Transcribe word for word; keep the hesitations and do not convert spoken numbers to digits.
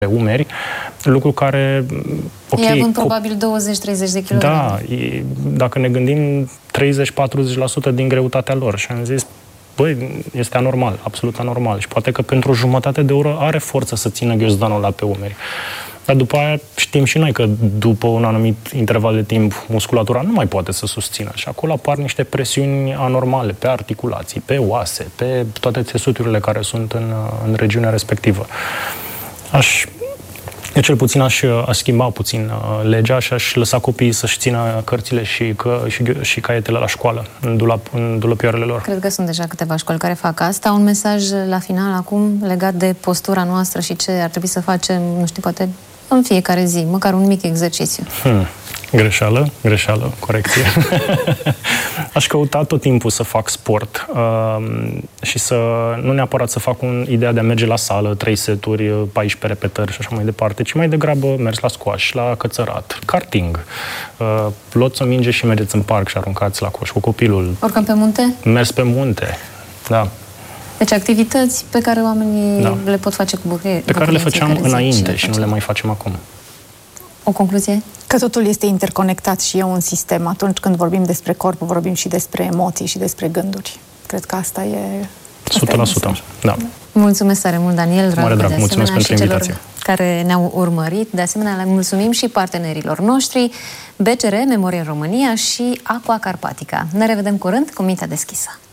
pe umeri, lucru care... Okay, e având probabil douăzeci treizeci de kilograme. Da, e, dacă ne gândim treizeci patruzeci la sută din greutatea lor și am zis, băi, este anormal, absolut anormal și poate că pentru o jumătate de oră are forță să țină ghiozdanul ăla pe umeri. Dar după aia știm și noi că după un anumit interval de timp musculatura nu mai poate să susțină și acolo apar niște presiuni anormale pe articulații, pe oase, pe toate țesuturile care sunt în, în regiunea respectivă. Aș, eu cel puțin aș, aș schimba puțin uh, legea și aș lăsa copiii să-și țină cărțile și, că, și, și caietele la școală, în, dulap, în dulăpioarele lor. Cred că sunt deja câteva școli care fac asta. Un mesaj la final acum legat de postura noastră și ce ar trebui să facem, nu știu, poate în fiecare zi, măcar un mic exercițiu. Hmm. Greșeală, greșeală, corecție. Aș căuta tot timpul să fac sport uh, și să nu neapărat să fac un ideea de a merge la sală, trei seturi, paisprezece repetări și așa mai departe, ci mai degrabă mers la squash, la cățărat, karting. Uh, luați o minge și mergeți în parc și aruncați la coș cu copilul. Oricum pe munte? Mers pe munte, da. Deci activități pe care oamenii da. le pot face cu bucurie. Pe care le făceam înainte și nu le mai facem acum. O concluzie? Că totul este interconectat și e un sistem. Atunci când vorbim despre corp, vorbim și despre emoții și despre gânduri. Cred că asta e... o sută la sută, da. Mulțumesc tare mult, Daniel. Mare drag, mulțumesc pentru invitație. Care ne-au urmărit. De asemenea, le mulțumim și partenerilor noștri, B C R, Memorie în România și Aqua Carpatica. Ne revedem curând cu mintea deschisă.